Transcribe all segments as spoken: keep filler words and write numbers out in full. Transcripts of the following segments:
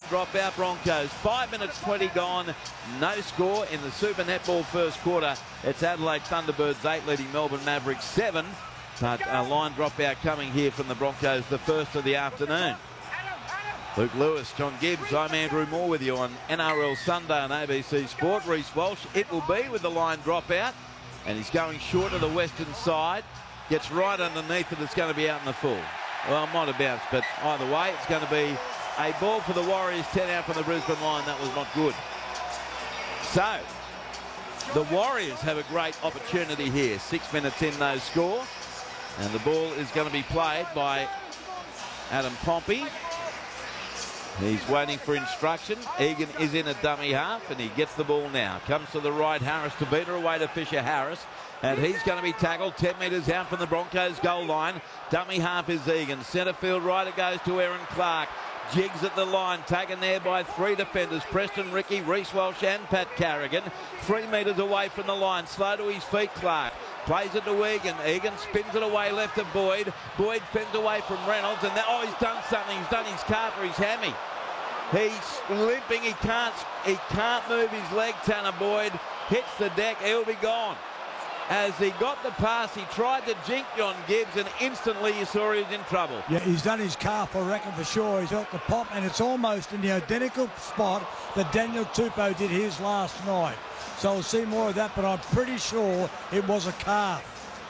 dropout. Broncos, five minutes twenty gone. No score in the Super Netball first quarter. It's Adelaide Thunderbirds eight leading Melbourne Mavericks seven. But a line dropout coming here from the Broncos, the first of the afternoon. Luke Lewis, John Gibbs, I'm Andrew Moore with you on N R L Sunday on A B C Sport. Reece Walsh, it will be with the line dropout. And he's going short to the western side. Gets right underneath it. It's going to be out in the full. Well, it might have bounced, but either way, it's going to be a ball for the Warriors, ten out from the Brisbane line. That was not good. So, the Warriors have a great opportunity here. Six minutes in, no score. And the ball is going to be played by Adam Pompey. He's waiting for instruction. Egan is in a dummy half, and he gets the ball now. Comes to the right, Harris to beat her away to Fisher Harris. And he's going to be tackled ten metres out from the Broncos goal line. Dummy half is Egan. Centre field right, it goes to Aaron Clark. Jigs at the line, taken there by three defenders. Preston Ricky, Reece Walsh and Pat Carrigan. Three metres away from the line. Slow to his feet, Clark. Plays it to Egan. Egan spins it away left to Boyd. Boyd fends away from Reynolds. And that, oh, he's done something. He's done his calf or his hammy. He's limping. He can't, he can't move his leg, Tanner Boyd. Hits the deck. He'll be gone. As he got the pass, he tried to jink John Gibbs, and instantly you saw he was in trouble. Yeah, he's done his calf, I reckon, for sure. He's got the pop, and it's almost in the identical spot that Daniel Tupou did his last night. So we'll see more of that, but I'm pretty sure it was a calf.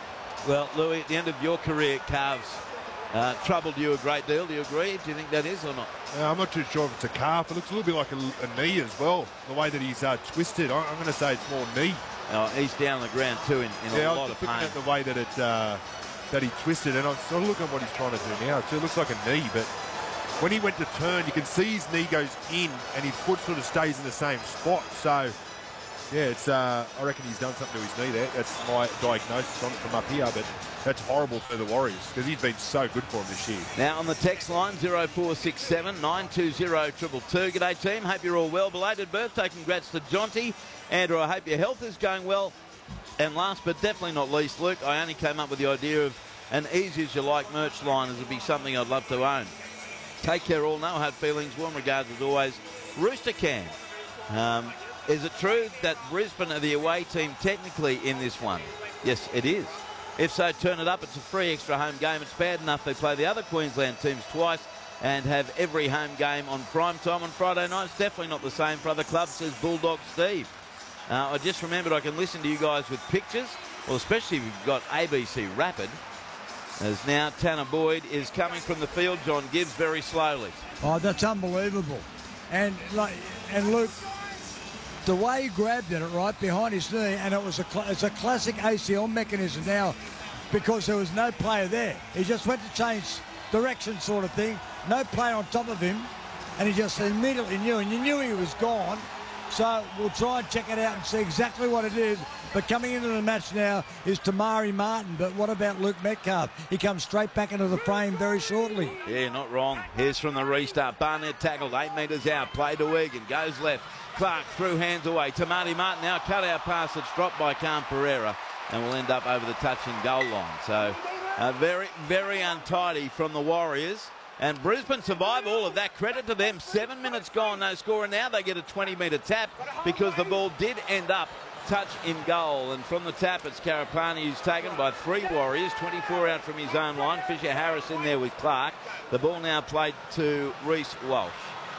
Well, Louis, at the end of your career, calves uh, troubled you a great deal. Do you agree? Do you think that is or not? Uh, I'm not too sure if it's a calf. It looks a little bit like a, a knee as well, the way that he's uh, twisted. I'm, I'm going to say it's more knee. Oh, he's down on the ground too in, in yeah, a lot of pain. At the way that it uh, that he twisted, and I'm sort of looking at what he's trying to do now. Too. It looks like a knee, but when he went to turn, you can see his knee goes in, and his foot sort of stays in the same spot. So, yeah, it's. Uh, I reckon he's done something to his knee there. That's my diagnosis on it from up here, but that's horrible for the Warriors because he's been so good for them this year. Now on the text line zero four six seven nine two zero two two two. G'day team, hope you're all well. Belated birthday, congrats to Jonty. Andrew, I hope your health is going well. And last but definitely not least, Luke, I only came up with the idea of an easy as you like merch line as would be something I'd love to own. Take care all, no hard feelings, warm regards as always. Rooster Can. Um, is it true that Brisbane are the away team technically in this one? Yes, it is. If so, turn it up. It's a free extra home game. It's bad enough they play the other Queensland teams twice and have every home game on prime time on Friday night. It's definitely not the same for other clubs, says Bulldog Steve. Uh, I just remembered I can listen to you guys with pictures, well, especially if you've got A B C Rapid. As now Tanner Boyd is coming from the field. John Gibbs very slowly. Oh, that's unbelievable. And like, and Luke, the way he grabbed it right behind his knee, and it was a it's a classic A C L mechanism now, because there was no player there. He just went to change direction, sort of thing. No player on top of him, and he just immediately knew, and you knew he was gone. So we'll try and check it out and see exactly what it is. But coming into the match now is Tamari Martin. But what about Luke Metcalf? He comes straight back into the frame very shortly. Yeah, not wrong. Here's from the restart. Barnett tackled, eight metres out. Play to Egan, goes left. Clark through, hands away. Tamari Martin now cut out pass that's dropped by Khan Pereira and will end up over the touch and goal line. So uh, very, very untidy from the Warriors. And Brisbane survive all of that. Credit to them. Seven minutes gone, no score. And now they get a twenty metre tap because the ball did end up touch in goal. And from the tap, it's Karapani who's taken by three Warriors. twenty-four out from his own line. Fisher Harris in there with Clark. The ball now played to Reece Walsh.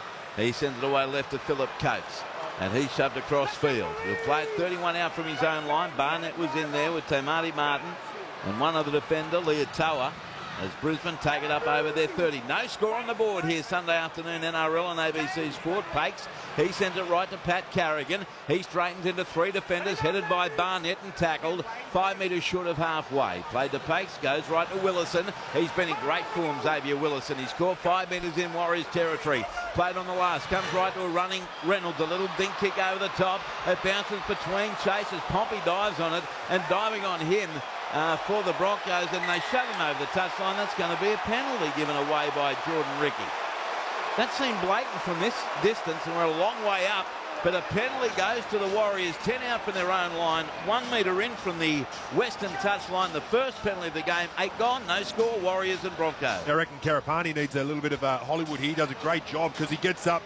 He sends it away left to Philip Coates. And he shoved across field. He'll play it thirty-one out from his own line. Barnett was in there with Tamati Martin. And one other defender, Leah Toa. As Brisbane take it up over their thirty. No score on the board here Sunday afternoon, N R L on A B C Sport. Pakes, he sends it right to Pat Carrigan. He straightens into three defenders, headed by Barnett and tackled. Five metres short of halfway. Played to Pakes, goes right to Willison. He's been in great form, Xavier Willison. He's caught five metres in Warriors territory. Played on the last, comes right to a running Reynolds. A little dink kick over the top. It bounces between Chasers. Pompey dives on it, and diving on him Uh, for the Broncos, and they shove him over the touchline. That's going to be a penalty given away by Jordan Ricky. That seemed blatant from this distance, and we're a long way up, but a penalty goes to the Warriors. ten out from their own line, one metre in from the western touchline. The first penalty of the game, eight gone, no score, Warriors and Broncos. I reckon Karapani needs a little bit of uh, Hollywood here. He does a great job because he gets up